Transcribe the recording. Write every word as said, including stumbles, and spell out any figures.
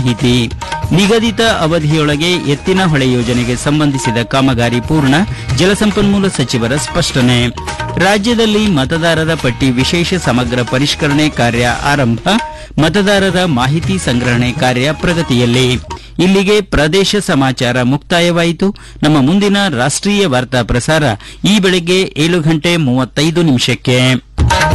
ಮಾಹಿತಿ. ನಿಗದಿತ ಅವಧಿಯೊಳಗೆ ಎತ್ತಿನ ಹೊಳೆ ಯೋಜನೆಗೆ ಸಂಬಂಧಿಸಿದ ಕಾಮಗಾರಿ ಪೂರ್ಣ, ಜಲಸಂಪನ್ಮೂಲ ಸಚಿವರ ಸ್ಪಷ್ಟನೆ. ರಾಜ್ಯದಲ್ಲಿ ಮತದಾರರ ಪಟ್ಟಿ ವಿಶೇಷ ಸಮಗ್ರ ಪರಿಷ್ಕರಣೆ ಕಾರ್ಯ ಆರಂಭ, ಮತದಾರರ ಮಾಹಿತಿ ಸಂಗ್ರಹಣೆ ಕಾರ್ಯ ಪ್ರಗತಿಯಲ್ಲಿ. ಇಲ್ಲಿಗೆ ಪ್ರದೇಶ ಸಮಾಚಾರ ಮುಕ್ತಾಯವಾಯಿತು. ನಮ್ಮ ಮುಂದಿನ ರಾಷ್ಟ್ರೀಯ ವಾರ್ತಾ ಪ್ರಸಾರ ಈ ಬೆಳಗ್ಗೆ ಏಳು ಗಂಟೆ ಮೂವತ್ತೈದು ನಿಮಿಷಕ್ಕೆ.